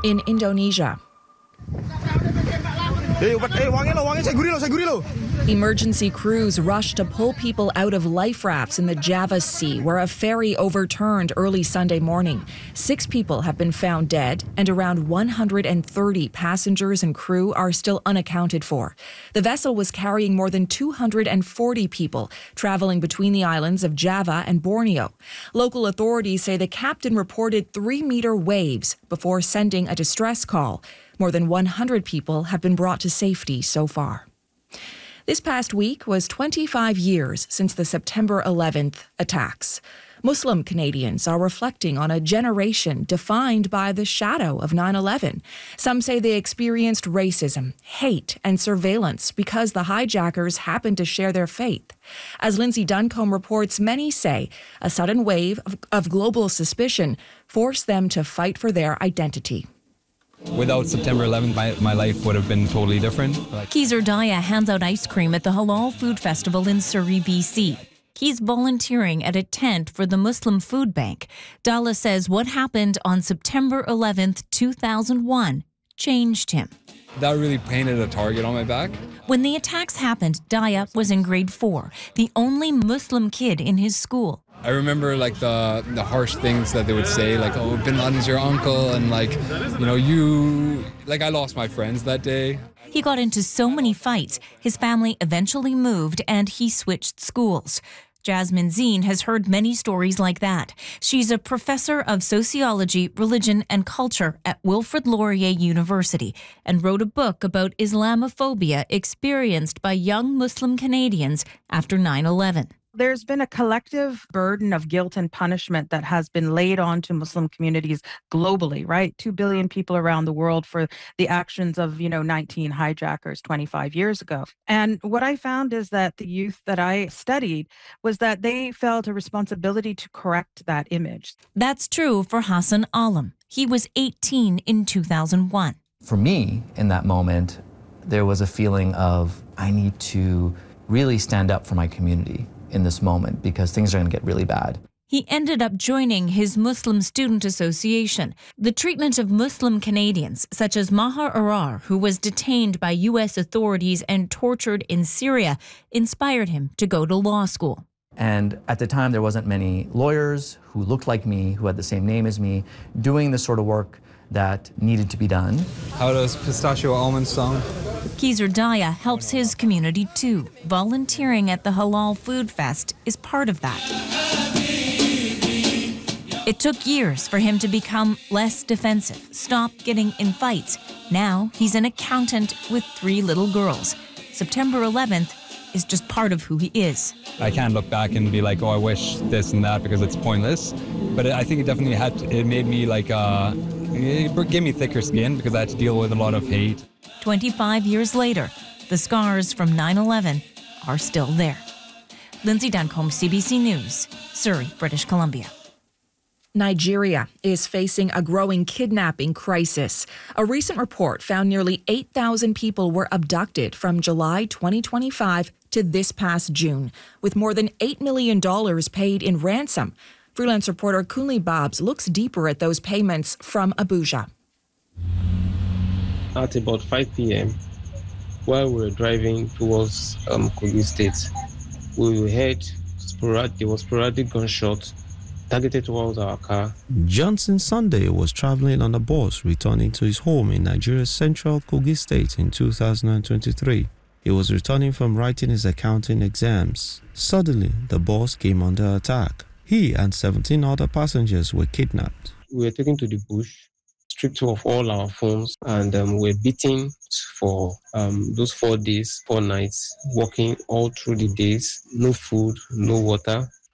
In Indonesia, emergency crews rushed to pull people out of life rafts in the Java Sea, where a ferry overturned early Sunday morning. 6 people have been found dead, and around 130 passengers and crew are still unaccounted for. The vessel was carrying more than 240 people, traveling between the islands of Java and Borneo. Local authorities say the captain reported 3-meter waves before sending a distress call. More than 100 people have been brought to safety so far. This past week was 25 years since the September 11th attacks. Muslim Canadians are reflecting on a generation defined by the shadow of 9/11. Some say they experienced racism, hate, and surveillance because the hijackers happened to share their faith. As Lindsay Duncombe reports, many say a sudden wave of global suspicion forced them to fight for their identity. Without September 11th, my life would have been totally different. Keezer Daya hands out ice cream at the Halal Food Festival in Surrey, BC. He's volunteering at a tent for the Muslim Food Bank. Dalla says what happened on September 11th, 2001 changed him. That really painted a target on my back. When the attacks happened, Daya was in grade 4, the only Muslim kid in his school. I remember like the harsh things that they would say, like, oh, Bin Laden's your uncle, and like, I lost my friends that day. He got into so many fights, his family eventually moved and he switched schools. Jasmine Zine has heard many stories like that. She's a professor of sociology, religion, and culture at Wilfrid Laurier University and wrote a book about Islamophobia experienced by young Muslim Canadians after 9/11. There's been a collective burden of guilt and punishment that has been laid onto Muslim communities globally, right? 2 billion people around the world for the actions of, 19 hijackers 25 years ago. And what I found is that the youth that I studied was that they felt a responsibility to correct that image. That's true for Hassan Alam. He was 18 in 2001. For me, in that moment, there was a feeling of I need to really stand up for my community in this moment because things are going to get really bad. He ended up joining his Muslim Student Association. The treatment of Muslim Canadians, such as Maher Arar, who was detained by U.S. authorities and tortured in Syria, inspired him to go to law school. And at the time, there wasn't many lawyers who looked like me, who had the same name as me, doing the sort of work that needed to be done. How does pistachio almond sound? Keezer Daya helps his community too. Volunteering at the Halal Food Fest is part of that. It took years for him to become less defensive, stop getting in fights. Now he's an accountant with 3 little girls. September 11th is just part of who he is. I can't look back and be like, oh, I wish this and that because it's pointless. But I think it definitely it made me it gave me thicker skin because I had to deal with a lot of hate. 25 years later, the scars from 9/11 are still there. Lindsay Duncombe, CBC News, Surrey, British Columbia. Nigeria is facing a growing kidnapping crisis. A recent report found nearly 8,000 people were abducted from July 2025 to this past June, with more than $8 million paid in ransom. Freelance reporter Kunle Babs looks deeper at those payments from Abuja. At about 5 p.m., while we were driving towards Kogi State, we heard sporadic gunshots targeted towards our car. Johnson Sunday was traveling on a bus returning to his home in Nigeria's central Kogi State in 2023. He was returning from writing his accounting exams. Suddenly, the bus came under attack. He and 17 other passengers were kidnapped. We were taken to the bush, stripped of all our phones, and were beaten for those 4 days, 4 nights, walking all through the days, no food, no water.